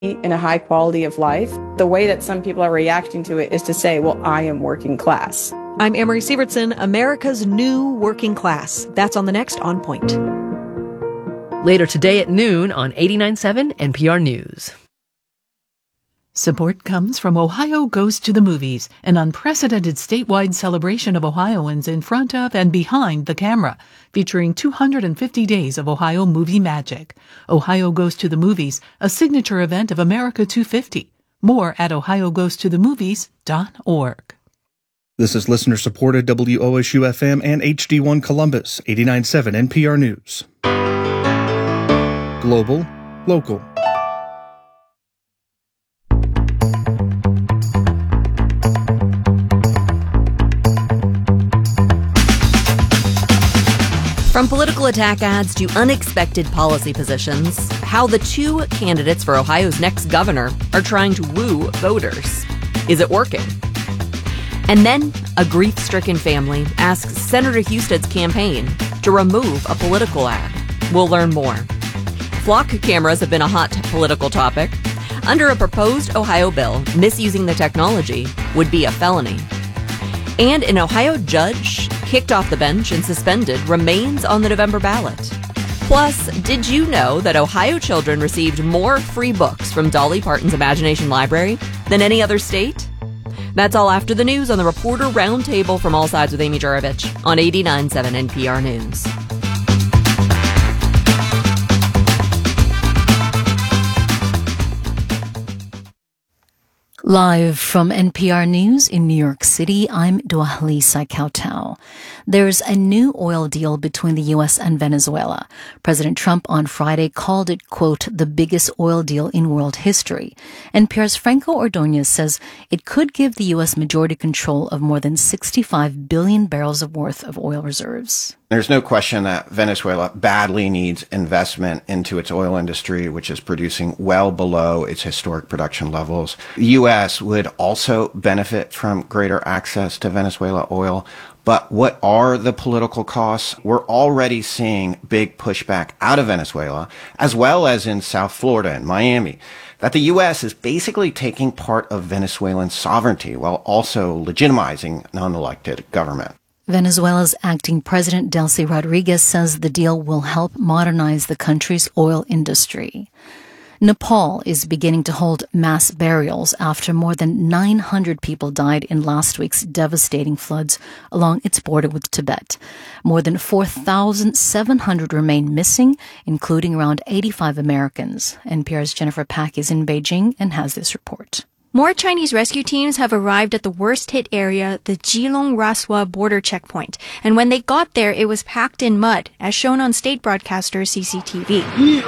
and a high quality of life. The way that some people are reacting to it is to say, well, I am working class. I'm Amory Sievertson, America's new working class. That's on the next On Point. Later today at noon on 89.7 NPR News. Support comes from Ohio Goes to the Movies, an unprecedented statewide celebration of Ohioans in front of and behind the camera, featuring 250 days of Ohio movie magic. Ohio Goes to the Movies, a signature event of America 250. More at ohiogoestothemovies.org. This is listener-supported WOSU-FM and HD1 Columbus, 89.7 NPR News. Global, local. From political attack ads to unexpected policy positions, how the two candidates for Ohio's next governor are trying to woo voters. Is it working? And then, a grief-stricken family asks Senator Husted's campaign to remove a political ad. We'll learn more. Flock cameras have been a hot political topic. Under a proposed Ohio bill, misusing the technology would be a felony. And an Ohio judge, kicked off the bench and suspended, remains on the November ballot. Plus, did you know that Ohio children received more free books from Dolly Parton's Imagination Library than any other state? That's all after the news on the Reporter Roundtable from All Sides with Amy Juravich on 89.7 NPR News. Live from NPR News in New York City, I'm Duahli Saikautau. There's a new oil deal between the U.S. and Venezuela. President Trump on Friday called it, quote, the biggest oil deal in world history. NPR's Franco Ordonez says it could give the U.S. majority control of more than 65 billion barrels of worth of oil reserves. There's no question that Venezuela badly needs investment into its oil industry, which is producing well below its historic production levels. The U.S. would also benefit from greater access to Venezuela oil. But what are the political costs? We're already seeing big pushback out of Venezuela, as well as in South Florida and Miami, that the U.S. is basically taking part of Venezuelan sovereignty while also legitimizing an unelected government. Venezuela's acting president, Delcy Rodriguez, says the deal will help modernize the country's oil industry. Nepal is beginning to hold mass burials after more than 900 people died in last week's devastating floods along its border with Tibet. More than 4,700 remain missing, including around 85 Americans. NPR's Jennifer Pack is in Beijing and has this report. More Chinese rescue teams have arrived at the worst-hit area, the Geelong-Raswa border checkpoint. And when they got there, it was packed in mud, as shown on state broadcaster CCTV.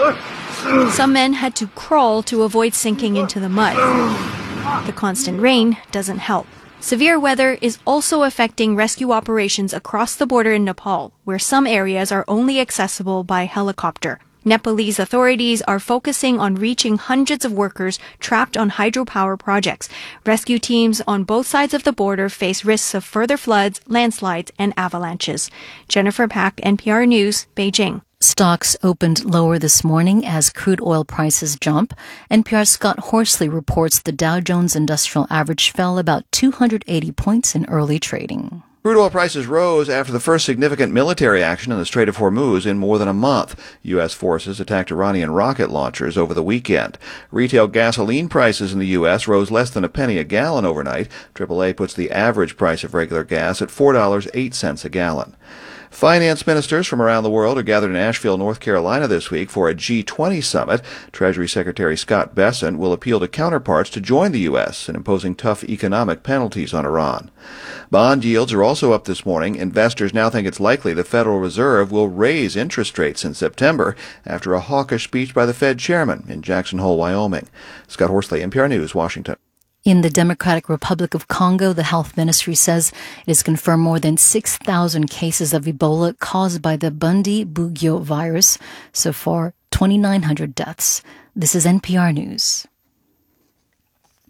Some men had to crawl to avoid sinking into the mud. The constant rain doesn't help. Severe weather is also affecting rescue operations across the border in Nepal, where some areas are only accessible by helicopter. Nepalese authorities are focusing on reaching hundreds of workers trapped on hydropower projects. Rescue teams on both sides of the border face risks of further floods, landslides, and avalanches. Jennifer Pack, NPR News, Beijing. Stocks opened lower this morning as crude oil prices jump. NPR's Scott Horsley reports the Dow Jones Industrial Average fell about 280 points in early trading. Crude oil prices rose after the first significant military action in the Strait of Hormuz in more than a month. U.S. forces attacked Iranian rocket launchers over the weekend. Retail gasoline prices in the U.S. rose less than a penny a gallon overnight. AAA puts the average price of regular gas at $4.08 a gallon. Finance ministers from around the world are gathered in Asheville, North Carolina this week for a G20 summit. Treasury Secretary Scott Bessent will appeal to counterparts to join the U.S. in imposing tough economic penalties on Iran. Bond yields are also up this morning. Investors now think it's likely the Federal Reserve will raise interest rates in September after a hawkish speech by the Fed chairman in Jackson Hole, Wyoming. Scott Horsley, NPR News, Washington. In the Democratic Republic of Congo, the health ministry says it has confirmed more than 6,000 cases of Ebola caused by the Bundi-Bugyo virus. So far, 2,900 deaths. This is NPR News.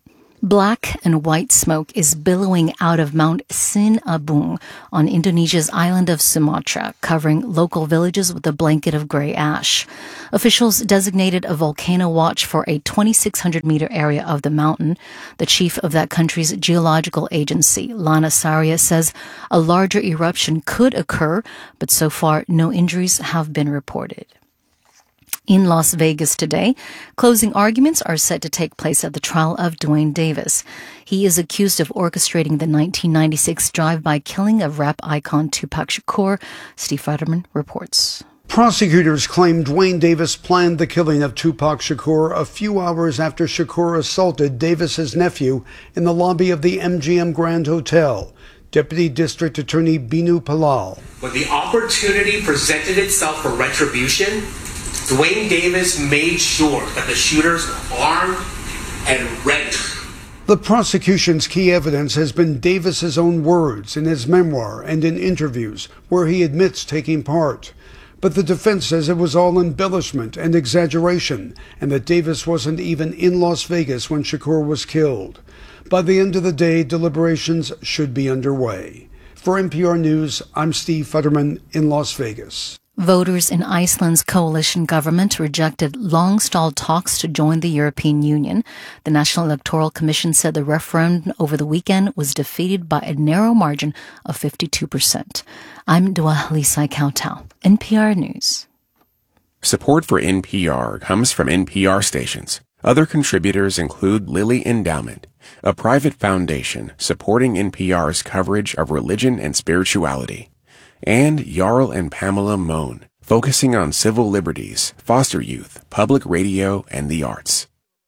Black and white smoke is billowing out of Mount Sinabung on Indonesia's island of Sumatra, covering local villages with a blanket of gray ash. Officials designated a volcano watch for a 2,600-meter area of the mountain. The chief of that country's geological agency, Lana Saria, says a larger eruption could occur, but so far no injuries have been reported. In Las Vegas today, closing arguments are set to take place at the trial of Duane Davis. He is accused of orchestrating the 1996 drive-by killing of rap icon Tupac Shakur. Steve Futterman reports. Prosecutors claim Duane Davis planned the killing of Tupac Shakur a few hours after Shakur assaulted Davis's nephew in the lobby of the MGM Grand Hotel. Deputy District Attorney Binu Palal. When the opportunity presented itself for retribution, Duane Davis made sure that the shooters were armed and ready. The prosecution's key evidence has been Davis's own words in his memoir and in interviews where he admits taking part. But the defense says it was all embellishment and exaggeration, and that Davis wasn't even in Las Vegas when Shakur was killed. By the end of the day, deliberations should be underway. For NPR News, I'm Steve Futterman in Las Vegas. Voters in Iceland's coalition government rejected long-stalled talks to join the European Union. The National Electoral Commission said the referendum over the weekend was defeated by a narrow margin of 52%. I'm Dua Lisai Kautau, NPR News. Support for NPR comes from NPR stations. Other contributors include Lilly Endowment, a private foundation supporting NPR's coverage of religion and spirituality, and Jarl and Pamela Mohn, focusing on civil liberties, foster youth, public radio, and the arts.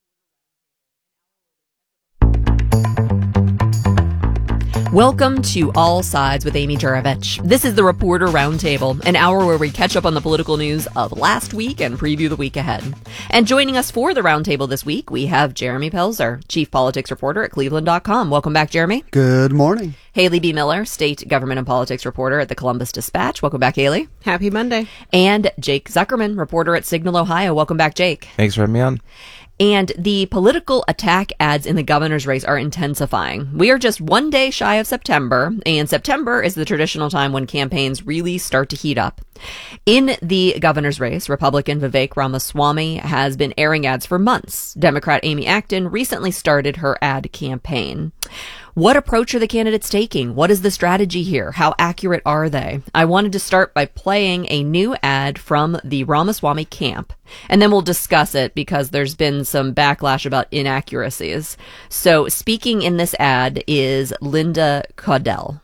Welcome to All Sides with Amy Juravich. This is the Reporter Roundtable, an hour where we catch up on the political news of last week and preview the week ahead. And joining us for the Roundtable this week, we have Jeremy Pelzer, Chief Politics Reporter at Cleveland.com. Welcome back, Jeremy. Good morning. Haley B. Miller, State Government and Politics Reporter at the Columbus Dispatch. Welcome back, Haley. Happy Monday. And Jake Zuckerman, Reporter at Signal, Ohio. Welcome back, Jake. Thanks for having me on. And the political attack ads in the governor's race are intensifying. We are just one day shy of September, and September is the traditional time when campaigns really start to heat up. In the governor's race, Republican Vivek Ramaswamy has been airing ads for months. Democrat Amy Acton recently started her ad campaign. What approach are the candidates taking? What is the strategy here? How accurate are they? I wanted to start by playing a new ad from the Ramaswamy camp, and then we'll discuss it because there's been some backlash about inaccuracies. So speaking in this ad is Linda Caudell.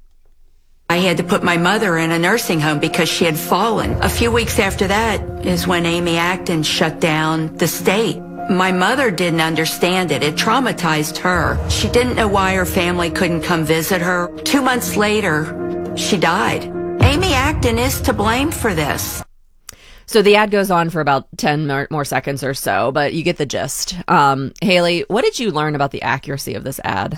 I had to put my mother in a nursing home because she had fallen. A few weeks after that is when Amy Acton shut down the state. My mother didn't understand it. It traumatized her. She didn't know why her family couldn't come visit her. 2 months later, she died. Amy Acton is to blame for this. So the ad goes on for about 10 more seconds or so, but you get the gist. Haley, what did you learn about the accuracy of this ad?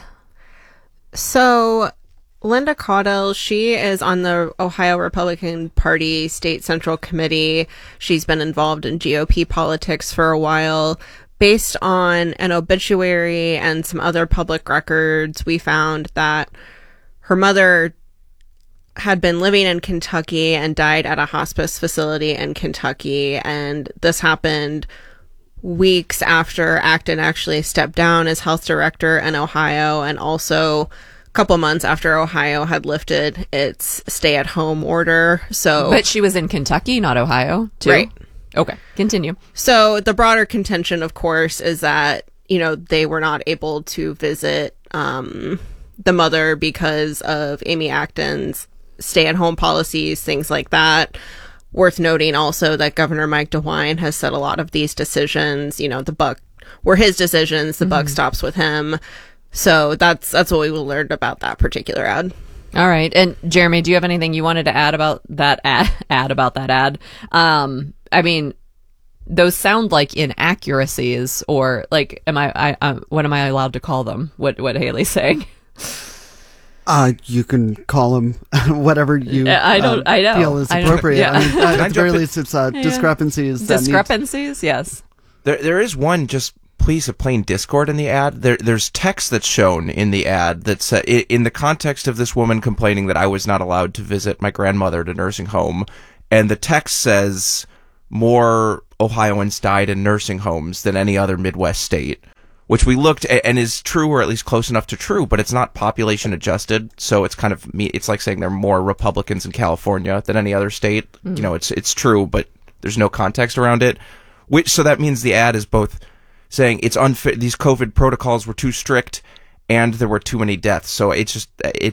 So Linda Caudell, she is on the Ohio Republican Party State Central Committee. She's been involved in GOP politics for a while. Based on an obituary and some other public records, we found that her mother had been living in Kentucky and died at a hospice facility in Kentucky. And this happened weeks after Acton actually stepped down as health director in Ohio, and also couple months after Ohio had lifted its stay-at-home order. But she was in Kentucky, not Ohio, too? Right. Okay, continue. So the broader contention, of course, is that, you know, they were not able to visit the mother because of Amy Acton's stay-at-home policies, things like that. Worth noting also that Governor Mike DeWine has said a lot of these decisions, you know, the buck were his decisions, the buck stops with him. So that's what we learned about that particular ad. All right. And Jeremy, do you have anything you wanted to add about that ad? I mean, those sound like inaccuracies, or like, what am I allowed to call them? What Haley's saying? You can call them whatever you feel is appropriate. Yeah. I mean, at the very least, it's discrepancies. Discrepancies, yes. There is one just please, of plain discord in the ad. There's text that's shown in the ad that's in the context of this woman complaining that I was not allowed to visit my grandmother at a nursing home, and the text says more Ohioans died in nursing homes than any other Midwest state, which we looked at and is true, or at least close enough to true, but it's not population adjusted, so it's kind of it's like saying there are more Republicans in California than any other state. You know, it's true, but there's no context around it. So that means the ad is both saying it's unfair, these COVID protocols were too strict, and there were too many deaths. So it's just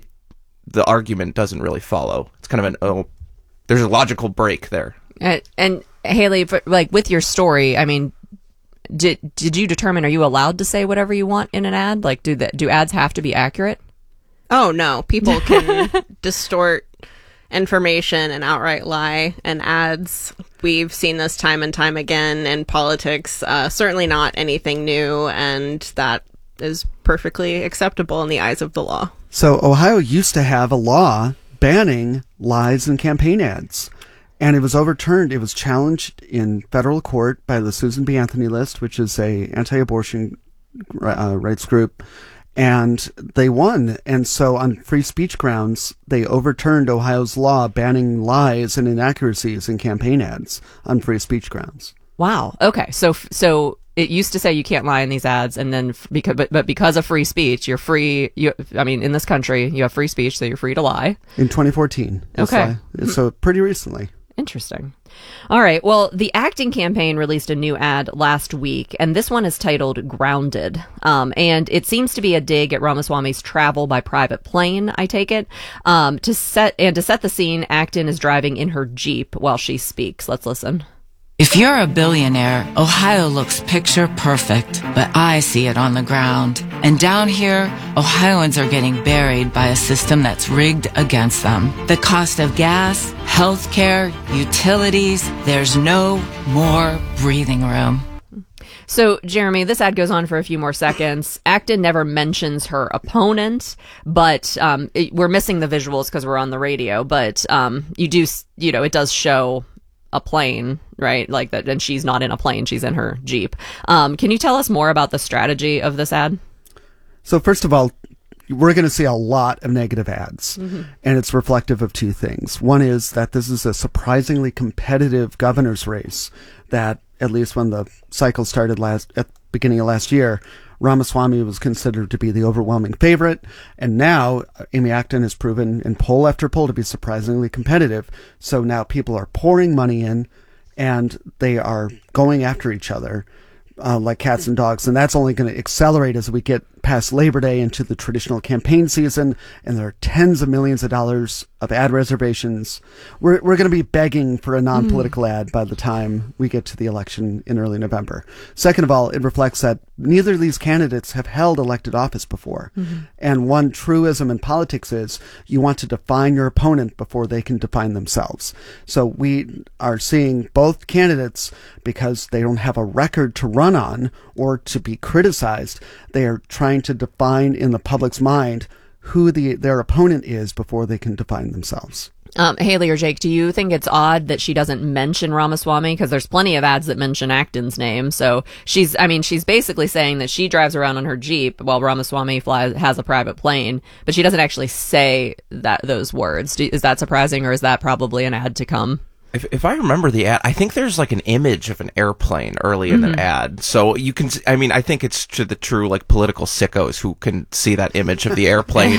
the argument doesn't really follow. It's kind of there's a logical break there. And Haley, like with your story, I mean, did you determine, are you allowed to say whatever you want in an ad? Like, do ads have to be accurate? Oh no, people can distort information and outright lie, and ads, we've seen this time and time again in politics. Certainly not anything new, and that is perfectly acceptable in the eyes of the law. So Ohio used to have a law banning lies in campaign ads, and it was overturned. It was challenged in federal court by the Susan B. Anthony List, which is a anti-abortion rights group, and they won. And so on free speech grounds, they overturned Ohio's law banning lies and inaccuracies in campaign ads on free speech grounds. Wow. Okay. So it used to say you can't lie in these ads, and then because of free speech, you're free. In this country, you have free speech, so you're free to lie. In 2014. Okay. So pretty recently. Interesting. All right. Well, the Acting campaign released a new ad last week, and this one is titled Grounded. And it seems to be a dig at Ramaswamy's travel by private plane, I take it. To set the scene, Acton is driving in her Jeep while she speaks. Let's listen. If you're a billionaire, Ohio looks picture perfect, but I see it on the ground. And down here, Ohioans are getting buried by a system that's rigged against them. The cost of gas, healthcare, utilities, there's no more breathing room. So, Jeremy, this ad goes on for a few more seconds. Acton never mentions her opponent, but we're missing the visuals because we're on the radio, but it does show a plane, right? Like that, and she's not in a plane, she's in her Jeep. Can you tell us more about the strategy of this ad? So first of all, we're going to see a lot of negative ads, and it's reflective of two things. One is that this is a surprisingly competitive governor's race that, at least when the cycle started at the beginning of last year, Ramaswamy was considered to be the overwhelming favorite, and now Amy Acton has proven in poll after poll to be surprisingly competitive. So now people are pouring money in, and they are going after each other like cats and dogs, and that's only going to accelerate as we get past Labor Day into the traditional campaign season, and there are tens of millions of dollars of ad reservations. We're going to be begging for a non-political ad by the time we get to the election in early November. Second of all, it reflects that neither of these candidates have held elected office before. And one truism in politics is you want to define your opponent before they can define themselves. So we are seeing both candidates, because they don't have a record to run on or to be criticized, they are trying to define in the public's mind who their opponent is before they can define themselves. Haley or Jake, do you think it's odd that she doesn't mention Ramaswamy? Because there's plenty of ads that mention Acton's name. So she's basically saying that she drives around on her Jeep while Ramaswamy has a private plane, but she doesn't actually say those words. Is that surprising, or is that probably an ad to come? If I remember the ad, I think there's like an image of an airplane early in the ad. So you can, I think it's to the true like political sickos who can see that image of the airplane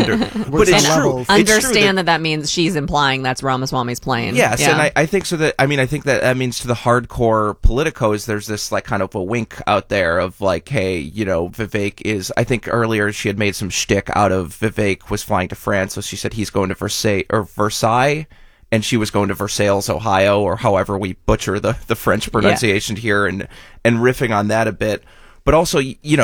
but it's true. Understand that means she's implying that's Ramaswamy's plane. Yes, yeah. And I think so that, I think that means to the hardcore politicos, there's this like kind of a wink out there of like, hey, Vivek is, I think earlier she had made some shtick out of Vivek was flying to France. So she said he's going to Versailles. And she was going to Versailles, Ohio, or however we butcher the French pronunciation here, and riffing on that a bit. But also,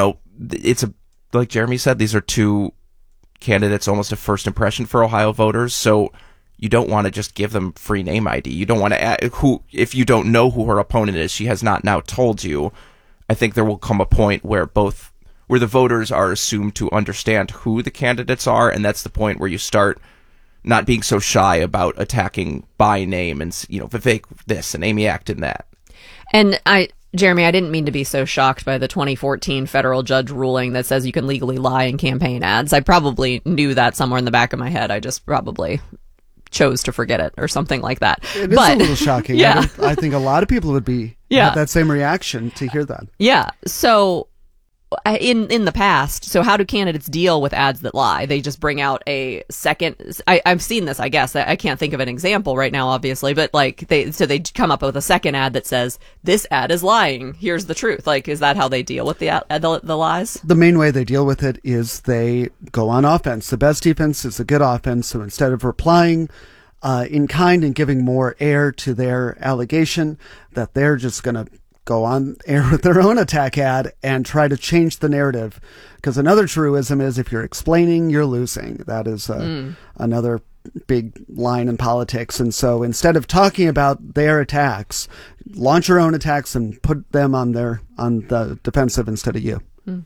it's like Jeremy said, these are two candidates, almost a first impression for Ohio voters. So you don't want to just give them free name ID. You don't want to add if you don't know who her opponent is, she has not now told you. I think there will come a point where the voters are assumed to understand who the candidates are, and that's the point where you start not being so shy about attacking by name and, Vivek this and Amy Acton that. And Jeremy, I didn't mean to be so shocked by the 2014 federal judge ruling that says you can legally lie in campaign ads. I probably knew that somewhere in the back of my head. I just probably chose to forget it or something like that. It is a little shocking. Yeah. I think a lot of people would have that same reaction to hear that. Yeah. So in the past, so how do candidates deal with ads that lie? They just bring out a second. I've seen this, I guess. I can't think of an example right now, obviously, but like they come up with a second ad that says, this ad is lying. Here's the truth. Like, is that how they deal with the lies? The main way they deal with it is they go on offense. The best defense is a good offense. So instead of replying in kind and giving more air to their allegation, that they're just going to go on air with their own attack ad and try to change the narrative. Because another truism is if you're explaining, you're losing. That is another big line in politics. And so instead of talking about their attacks, launch your own attacks and put them on the defensive instead of you.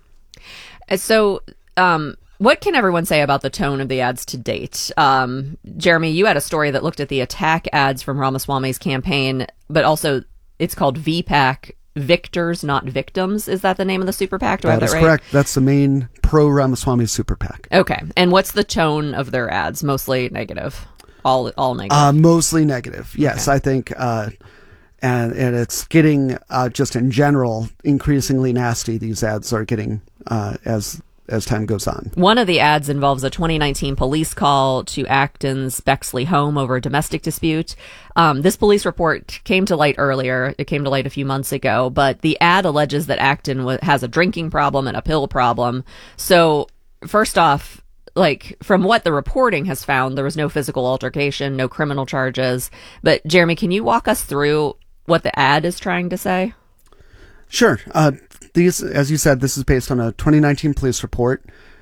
So, what can everyone say about the tone of the ads to date? Jeremy, you had a story that looked at the attack ads from Ramaswamy's campaign, but also it's called VPAC, Victors Not Victims. Is that the name of the super PAC? Do I have that right? That is correct. That's the main pro-Ramaswamy super PAC. Okay. And what's the tone of their ads? Mostly negative? All negative? Mostly negative, yes. Okay. I think, and it's getting, just in general, increasingly nasty. These ads are getting as time goes on. One of the ads involves a 2019 police call to Acton's Bexley home over a domestic dispute. This police report came to light earlier. It came to light a few months ago, but the ad alleges that Acton has a drinking problem and a pill problem. So first off, like, from what the reporting has found, there was no physical altercation, no criminal charges. But Jeremy, can you walk us through what the ad is trying to say? Sure. These, as you said, this is based on a 2019 police report.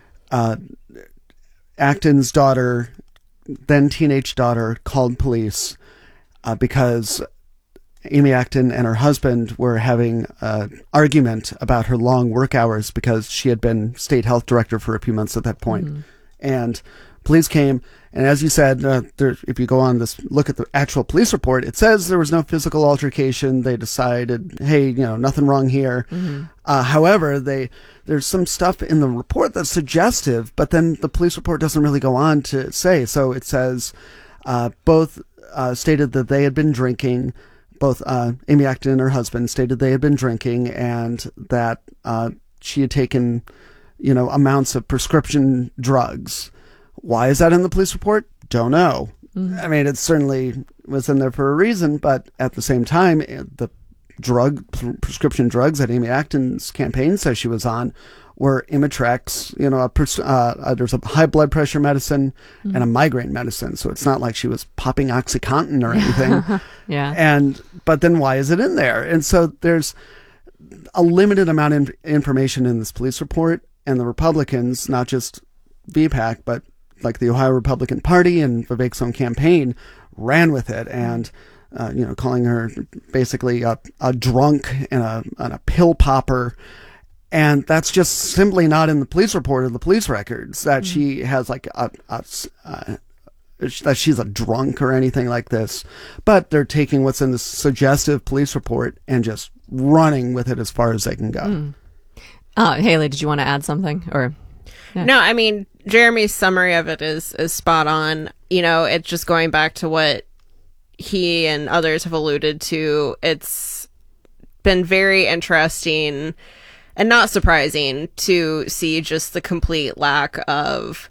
Acton's daughter, then teenage daughter, called police because Amy Acton and her husband were having an argument about her long work hours because she had been state health director for a few months at that point. Mm-hmm. And police came, and as you said, if you go on this, look at the actual police report, it says there was no physical altercation. They decided, hey, nothing wrong here. Mm-hmm. However, there's some stuff in the report that's suggestive, but then the police report doesn't really go on to say. So it says both stated that they had been drinking. Both Amy Acton and her husband stated they had been drinking, and that she had taken, amounts of prescription drugs. Why is that in the police report? Don't know. Mm-hmm. I mean, it certainly was in there for a reason, but at the same time, the prescription drugs that Amy Acton's campaign says she was on were Imitrex, there's a high blood pressure medicine and a migraine medicine. So it's not like she was popping OxyContin or anything. Yeah. But then why is it in there? And so there's a limited amount of information in this police report, and the Republicans, not just VPAC, but like the Ohio Republican Party and Vivek's own campaign, ran with it and, calling her basically a drunk and a pill popper. And that's just simply not in the police report or the police records that she has like that she's a drunk or anything like this. But they're taking what's in the suggestive police report and just running with it as far as they can go. Haley, did you want to add something? Or No, I mean, Jeremy's summary of it is spot on. It's just going back to what he and others have alluded to. It's been very interesting and not surprising to see just the complete lack of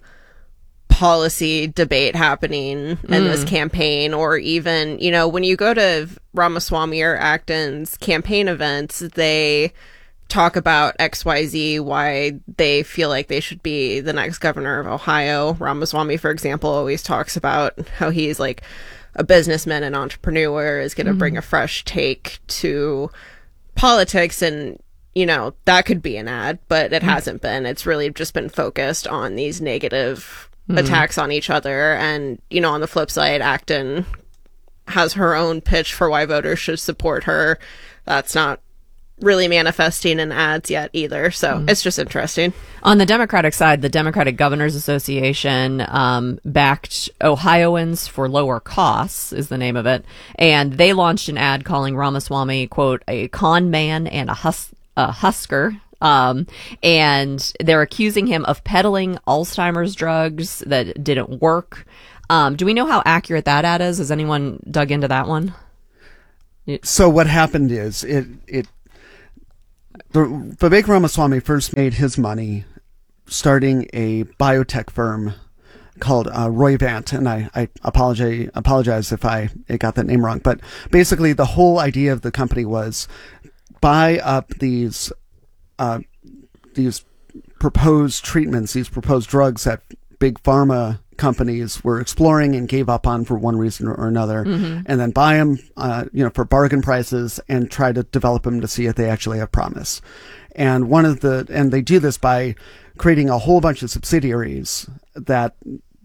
policy debate happening in this campaign, or even, when you go to Ramaswamy or Acton's campaign events, they talk about XYZ, why they feel like they should be the next governor of Ohio. Ramaswamy, for example, always talks about how he's like a businessman and entrepreneur, is going to bring a fresh take to politics. And, that could be an ad, but it hasn't been. It's really just been focused on these negative attacks on each other. And, on the flip side, Acton has her own pitch for why voters should support her. That's not really manifesting in ads yet either. So it's just interesting. On the Democratic side, the Democratic Governors Association backed Ohioans for Lower Costs is the name of it. And they launched an ad calling Ramaswamy, quote, a con man and a husker. And they're accusing him of peddling Alzheimer's drugs that didn't work. Do we know how accurate that ad is? Has anyone dug into that one? So what happened is Vivek Ramaswamy first made his money starting a biotech firm called Roivant, and I apologize if I got that name wrong. But basically, the whole idea of the company was buy up these proposed treatments, these proposed drugs that big pharma companies were exploring and gave up on for one reason or another, and then buy them, for bargain prices and try to develop them to see if they actually have promise. And and they do this by creating a whole bunch of subsidiaries that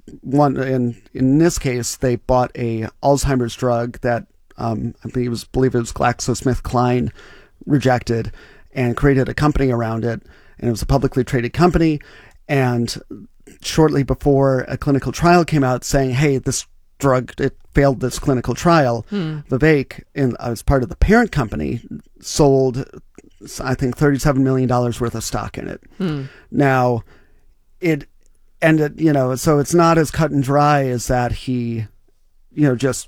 in this case, they bought a Alzheimer's drug that, I believe it was GlaxoSmithKline rejected and created a company around it. And it was a publicly traded company. And shortly before a clinical trial came out saying, hey, this drug, it failed this clinical trial, Vivek, as part of the parent company, sold, I think, $37 million worth of stock in it. Now, it ended, so it's not as cut and dry as that he, just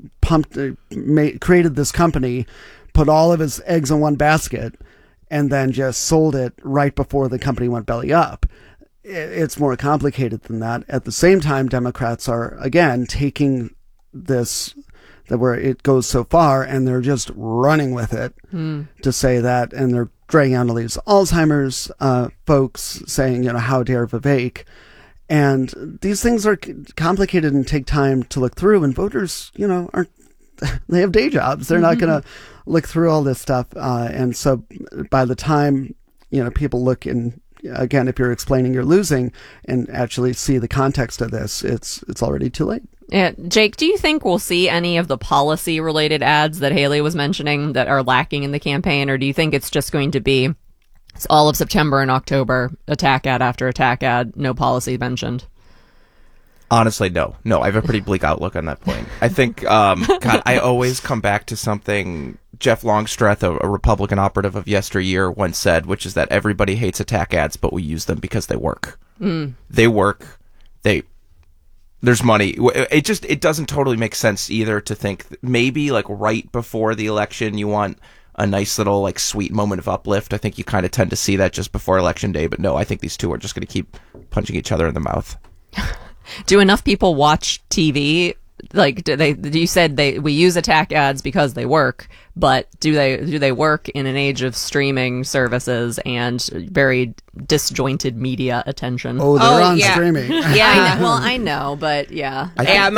created this company, put all of his eggs in one basket, and then just sold it right before the company went belly up. It's more complicated than that. At the same time, Democrats are, again, taking this, where it goes so far, and they're just running with it to say that, and they're dragging out all these Alzheimer's folks saying, how dare Vivek. And these things are complicated and take time to look through, and voters, they have day jobs. They're not going to look through all this stuff. And so by the time, people look in, again, if you're explaining you're losing and actually see the context of this, it's already too late. Yeah, Jake, do you think we'll see any of the policy related ads that Haley was mentioning that are lacking in the campaign, or do you think it's just going to be all of September and October, attack ad after attack ad, no policy mentioned? Honestly, no. I have a pretty bleak outlook on that point. I think, I always come back to something Jeff Longstreth, a Republican operative of yesteryear, once said, which is that everybody hates attack ads, but we use them because they work. They work. There's money. It doesn't totally make sense either to think maybe like right before the election you want a nice little like sweet moment of uplift. I think you kind of tend to see that just before election day, but no, I think these two are just going to keep punching each other in the mouth. Do enough people watch TV? Like, you said we use attack ads because they work, but do they work in an age of streaming services and very disjointed media attention? Oh, they're on streaming. Yeah, I know, but yeah.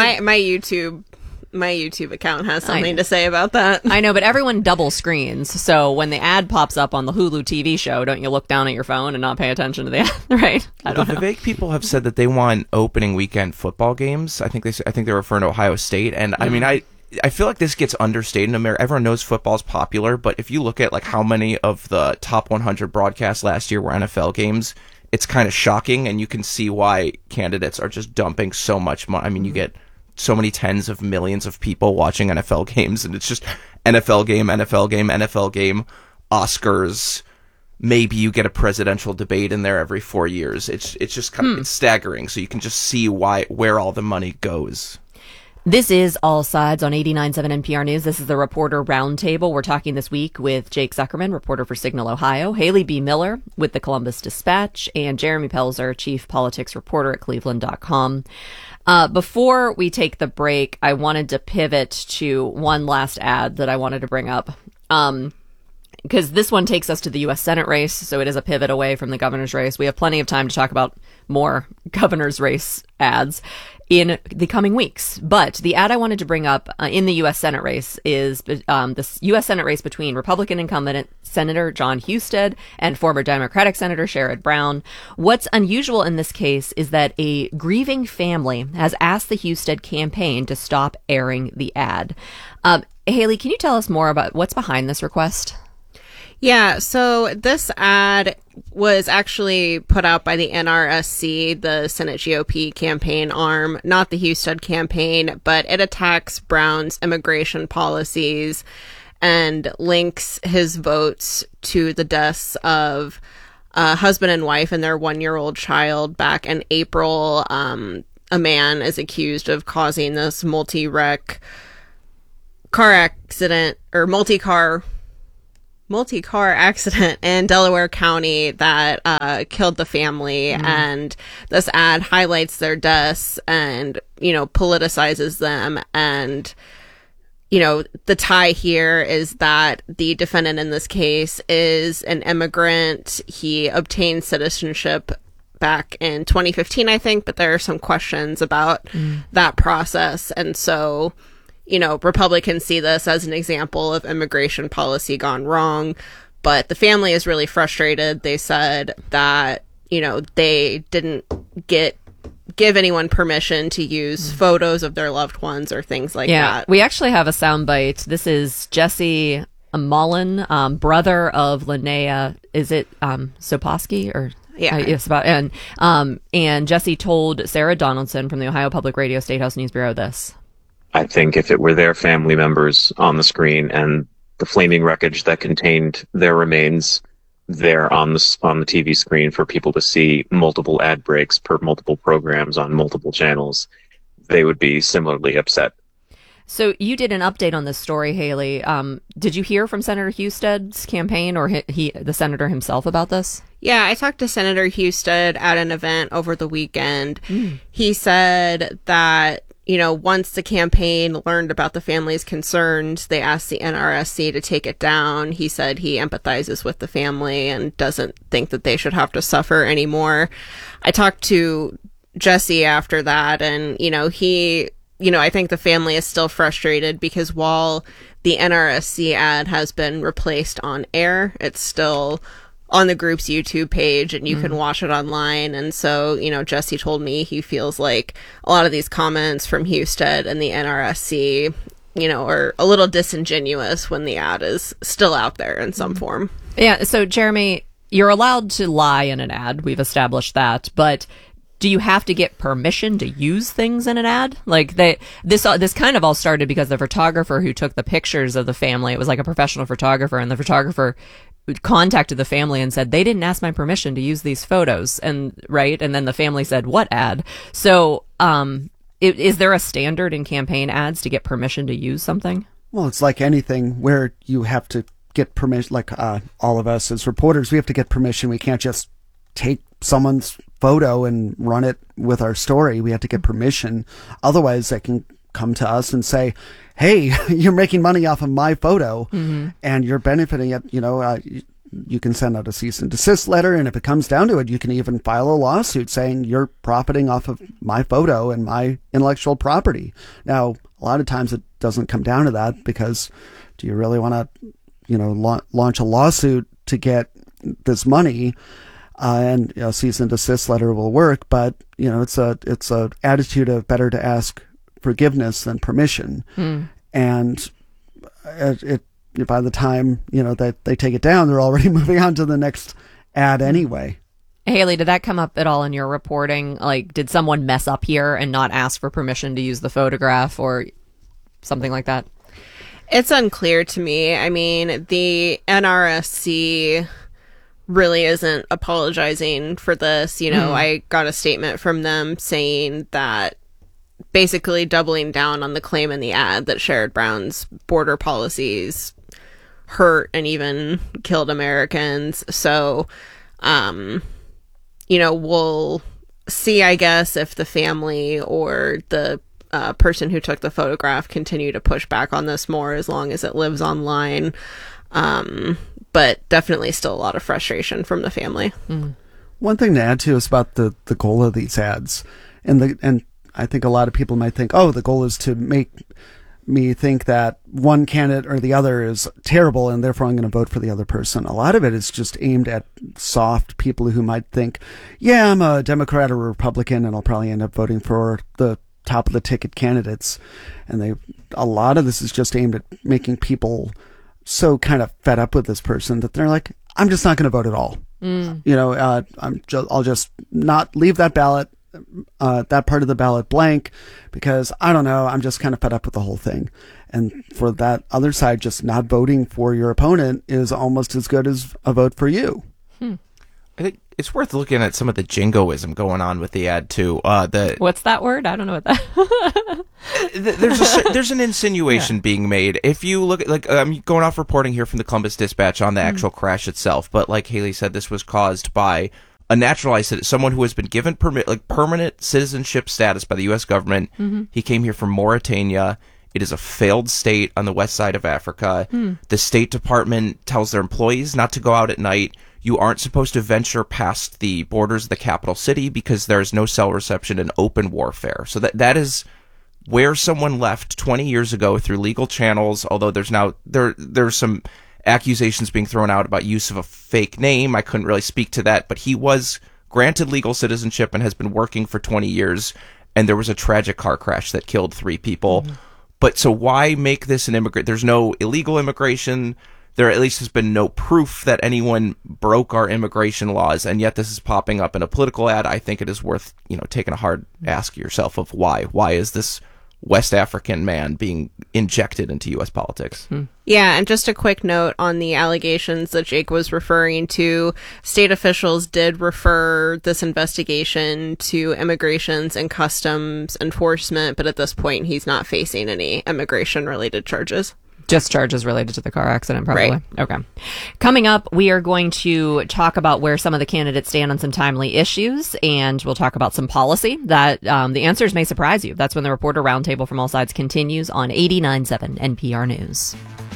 My YouTube account has something to say about that. I know, but everyone double screens. So when the ad pops up on the Hulu TV show, don't you look down at your phone and not pay attention to the ad, right? The Vivek people have said that they want opening weekend football games. I think they're referring to Ohio State, and I mean, I feel like this gets understated in America. Everyone knows football's popular, but if you look at like how many of the top 100 broadcasts last year were NFL games, it's kind of shocking, and you can see why candidates are just dumping so much money. I mean, you get so many tens of millions of people watching NFL games, and it's just NFL game, Oscars. Maybe you get a presidential debate in there every 4 years. It's just kind of it's staggering. So you can just see where all the money goes. This is All Sides on 89.7 NPR News. This is the Reporter Roundtable. We're talking this week with Jake Zuckerman, reporter for Signal, Ohio, Haley B. Miller with the Columbus Dispatch, and Jeremy Pelzer, chief politics reporter at Cleveland.com. Before we take the break, I wanted to pivot to one last ad that I wanted to bring up. Because this one takes us to the U.S. Senate race, so it is a pivot away from the governor's race. We have plenty of time to talk about more governor's race ads in the coming weeks. But the ad I wanted to bring up in the U.S. Senate race is this U.S. Senate race between Republican incumbent Senator Jon Husted and former Democratic Senator Sherrod Brown. What's unusual in this case is that a grieving family has asked the Husted campaign to stop airing the ad. Haley, can you tell us more about what's behind this request? Yeah, so this ad was actually put out by the NRSC, the Senate GOP campaign arm, not the Husted campaign, but it attacks Brown's immigration policies and links his votes to the deaths of a husband and wife and their 1-year-old child back in April. A man is accused of causing this multi-car accident in Delaware County that killed the family. And this ad highlights their deaths and, politicizes them. And, the tie here is that the defendant in this case is an immigrant. He obtained citizenship back in 2015, I think, but there are some questions about that process. And so, Republicans see this as an example of immigration policy gone wrong, but the family is really frustrated. They said that, they didn't give anyone permission to use photos of their loved ones or things like that. We actually have a soundbite. This is Jesse Mullen, brother of Linnea. Is it Soposky or? Yeah. Yes, and Jesse told Sarah Donaldson from the Ohio Public Radio Statehouse News Bureau this. I think if it were their family members on the screen and the flaming wreckage that contained their remains there on the TV screen for people to see, multiple ad breaks per multiple programs on multiple channels, they would be similarly upset. So you did an update on this story, Haley. Did you hear from Senator Husted's campaign or the senator himself about this? Yeah, I talked to Senator Husted at an event over the weekend. He said that, once the campaign learned about the family's concerns, they asked the NRSC to take it down. He said he empathizes with the family and doesn't think that they should have to suffer anymore. I talked to Jesse after that, and, I think the family is still frustrated because while the NRSC ad has been replaced on air, it's still on the group's YouTube page and you can watch it online. And so, Jesse told me he feels like a lot of these comments from Husted and the NRSC, are a little disingenuous when the ad is still out there in some form. Yeah. So, Jeremy, you're allowed to lie in an ad. We've established that. But do you have to get permission to use things in an ad? Like this kind of all started because the photographer who took the pictures of the family, it was like a professional photographer, and the photographer contacted the family and said, they didn't ask my permission to use these photos. And then the family said, what ad? So, is there a standard in campaign ads to get permission to use something? Well, it's like anything where you have to get permission, like all of us as reporters, we have to get permission. We can't just take someone's photo and run it with our story. We have to get permission. Otherwise, they can come to us and say, hey, you're making money off of my photo and you're benefiting it. You can send out a cease and desist letter. And if it comes down to it, you can even file a lawsuit saying you're profiting off of my photo and my intellectual property. Now, a lot of times it doesn't come down to that because do you really want to, launch a lawsuit to get this money? And cease and desist letter will work, but it's a attitude of better to ask forgiveness than permission. And it by the time that they take it down, they're already moving on to the next ad anyway. Haley, did that come up at all in your reporting? Like, did someone mess up here and not ask for permission to use the photograph or something like that? It's unclear to me. I mean, the NRSC really isn't apologizing for this. I got a statement from them saying that basically doubling down on the claim in the ad that Sherrod Brown's border policies hurt and even killed Americans. So, we'll see, I guess, if the family or the person who took the photograph continue to push back on this more as long as it lives online. But definitely still a lot of frustration from the family. One thing to add to is about the goal of these ads. And I think a lot of people might think, the goal is to make me think that one candidate or the other is terrible and therefore I'm going to vote for the other person. A lot of it is just aimed at soft people who might think, yeah, I'm a Democrat or Republican and I'll probably end up voting for the top of the ticket candidates. And a lot of this is just aimed at making people so kind of fed up with this person that they're like, I'm just not going to vote at all. You know, I'll just not leave that ballot, that part of the ballot blank, because I don't know, I'm just kind of fed up with the whole thing. And for that other side, just not voting for your opponent is almost as good as a vote for you. I think it's worth looking at some of the jingoism going on with the ad too. What's that word? I don't know what that. There's an insinuation being made. If you look at, like, I'm going off reporting here from the Columbus Dispatch on the actual crash itself, but like Haley said, this was caused by a naturalized someone who has been given permanent citizenship status by the U.S. government. He came here from Mauritania. It is a failed state on the west side of Africa. The State Department tells their employees not to go out at night. You aren't supposed to venture past the borders of the capital city because there is no cell reception and open warfare. So that is where someone left 20 years ago through legal channels, although there's some accusations being thrown out about use of a fake name. I couldn't really speak to that, but he was granted legal citizenship and has been working for 20 years, and there was a tragic car crash that killed 3 people. But so why make this an immigrant? There's no illegal immigration. There at least has been no proof that anyone broke our immigration laws, and yet this is popping up in a political ad. I think it is worth, taking a hard ask yourself of why. Why is this West African man being injected into U.S. politics? Yeah, and just a quick note on the allegations that Jake was referring to. State officials did refer this investigation to Immigrations and Customs Enforcement, but at this point he's not facing any immigration-related charges. Just charges related to the car accident, probably. Right. Okay. Coming up, we are going to talk about where some of the candidates stand on some timely issues, and we'll talk about some policy that the answers may surprise you. That's when the Reporter Roundtable from All Sides continues on 89.7 NPR News.